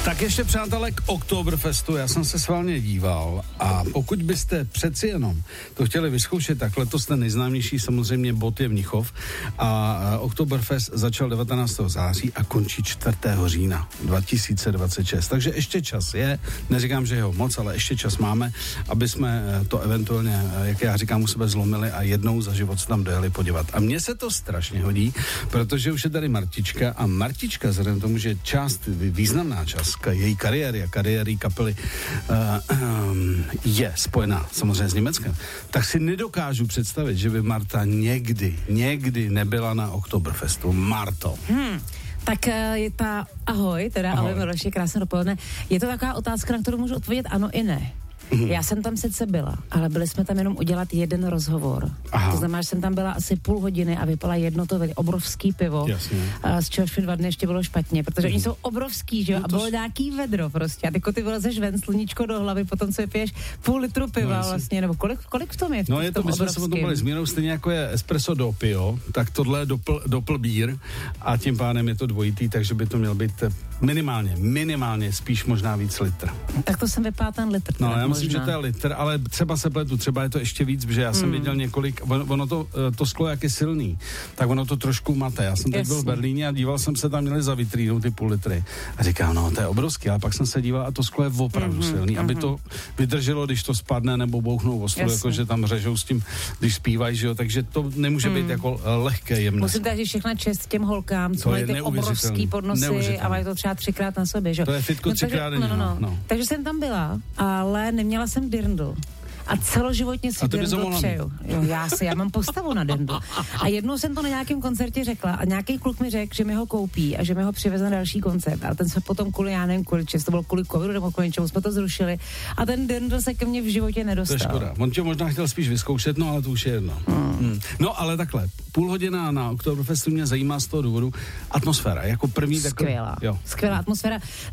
Tak ještě, přátelé, k Oktoberfestu. Já jsem se schválně díval a pokud byste přeci jenom to chtěli vyzkoušet, tak letos ten nejznámější samozřejmě bod je Mnichov a Oktoberfest začal 19. září a končí 4. října 2026. Takže ještě čas je, neříkám, že je ho moc, ale ještě čas máme, aby jsme to eventuálně, jak já říkám, u sebe zlomili a jednou za život se tam dojeli podívat. A mně se to strašně hodí, protože už je tady Martička a Martička, vzhledem tomu, že významná část její kariéry a kariéry kapely je spojená samozřejmě s Německem, tak si nedokážu představit, že by Marta někdy nebyla na Oktoberfestu. Marto. Tak je ta ahoj, Miloši, krásné dopoledne. Je to taková otázka, na kterou můžu odpovědět ano i ne. Já jsem tam sice byla, ale byli jsme tam jenom udělat jeden rozhovor. Aha. To znamená, že jsem tam byla asi půl hodiny a vypila jedno to obrovský pivo. Z čehož mi 2 dny ještě bylo špatně, protože oni jsou obrovský, že jo, a bylo nějaký vedro prostě. A ty vylezeš ven, sluníčko do hlavy, potom si piješ půl litru piva vlastně, nebo kolik v tom je? Je to, my jsme se o tom byli zmínou, stejně jako je espresso doppio, tak tohle je doppelbier a tím pádem je to dvojitý, takže by to měl být minimálně spíš možná víc litr. Tak to jsem vypala ten litr. No, já myslím, že to je litr, ale třeba se pletu, třeba je to ještě víc, protože já jsem viděl několik, ono to sklo jak je silný, tak ono to trošku mate. Já jsem teď byl v Berlíně a díval jsem se, tam měli za vitrínu ty půl litry. A říkám, no to je obrovský, ale pak jsem se díval a to sklo je opravdu silný, aby to vydrželo, když to spadne nebo bouchnou o stůl, jakože tam řežou s tím, když zpívají, že jo, takže to nemůže být jako lehké, jemné. Musím dát všechna čest těm holkám, co mají ty obrovský podnosy a mají to třeba 3krát na sobě, že? To je fitko 3krát denně. No. Takže jsem tam byla, ale neměla jsem dirndl. A celoživotně si dirndl přeju. Já mám postavu na dirndl. A jednou jsem to na nějakém koncertě řekla a nějaký kluk mi řekl, že mi ho koupí a že mi ho přiveze na další koncert. A ten se potom kvůli to bylo kvůli covidu nebo kvůli čemu jsme to zrušili. A ten dirndl se ke mně v životě nedostal. To je škoda. On tě možná chtěl spíš vyzkoušet, no ale to už je jedno. No ale takhle, půl hodina na Oktoberfestu mě zajímá z toho důvodu atmosféra. Jako první skvělá atmosféra.